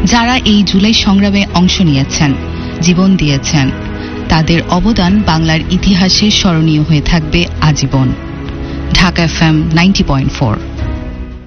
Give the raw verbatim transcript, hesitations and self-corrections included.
যারা এই জুলাই সংগ্রামে অংশ নিয়েছেন, জীবন দিয়েছেন, তাদের অবদান বাংলার ইতিহাসে স্মরণীয় হয়ে থাকবে আজীবন। Dhaka FM ninety point four.